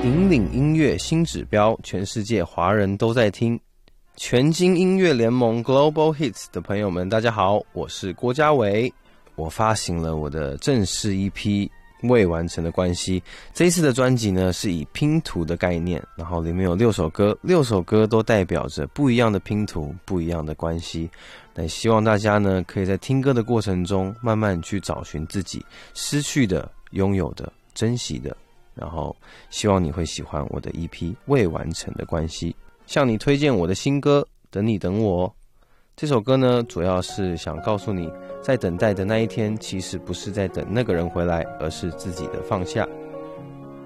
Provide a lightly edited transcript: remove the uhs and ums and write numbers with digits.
引领音乐新指标，全世界华人都在听。全金音乐联盟 Global Hits 的朋友们，大家好，我是郭家维。我发行了我的正式 EP 未完成的关系。这一次的专辑呢，是以拼图的概念，然后里面有6首歌，6首歌都代表着不一样的拼图，不一样的关系。那希望大家呢，可以在听歌的过程中，慢慢去找寻自己失去的、拥有的、珍惜的。然后希望你会喜欢我的 EP 未完成的关系。向你推荐我的新歌等你等我。这首歌呢，主要是想告诉你，在等待的那一天，其实不是在等那个人回来，而是自己的放下。